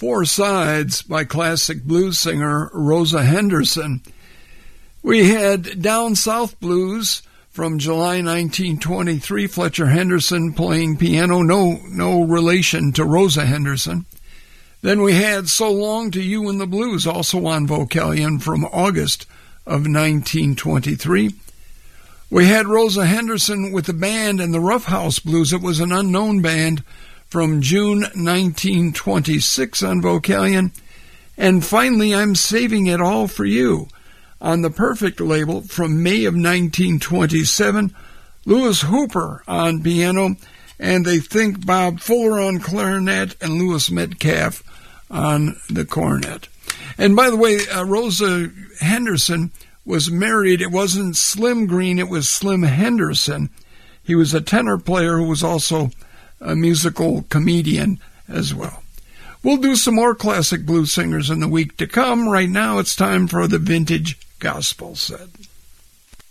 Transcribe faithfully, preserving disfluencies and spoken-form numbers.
Four Sides by classic blues singer Rosa Henderson. We had Down South Blues from July nineteen twenty-three, Fletcher Henderson playing piano, no no relation to Rosa Henderson. Then we had So Long to You and the Blues, also on Vocalion, from August of nineteen twenty-three. We had Rosa Henderson with the band and the Rough House Blues. It was an unknown band, from June nineteen twenty-six on Vocalion. And finally, I'm Saving It All for You on the Perfect label from May of nineteen twenty-seven. Louis Hooper on piano, and they think Bob Fuller on clarinet and Louis Metcalf on the cornet. And by the way, uh, Rosa Henderson was married. It wasn't Slim Green, it was Slim Henderson. He was a tenor player who was also a musical comedian as well. We'll do some more classic blues singers in the week to come. Right now, it's time for the Vintage Gospel Set.